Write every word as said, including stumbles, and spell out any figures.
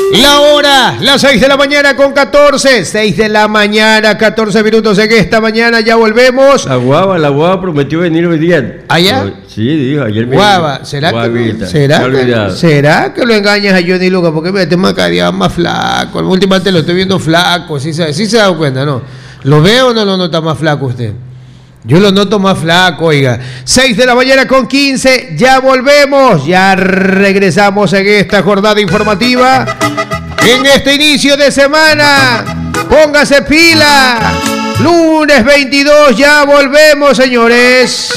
La hora, las seis de la mañana con catorce, seis de la mañana, catorce minutos en esta mañana, ya volvemos. La guava, la guava prometió venir hoy día. ¿Allá? Sí, dijo, ayer me Guava, ¿será Guavita, que, ¿será, que, ¿será que lo engañas a Johnny Lucas? Porque me más cada día más flaco, últimamente lo estoy viendo flaco, ¿sí se, sí se ha dado cuenta, no? ¿Lo veo o no lo nota más flaco usted? Yo lo noto más flaco, oiga. seis de la mañana con quince, ya volvemos, ya regresamos en esta jornada informativa. En este inicio de semana, póngase pila. Lunes veintidós, ya volvemos, señores.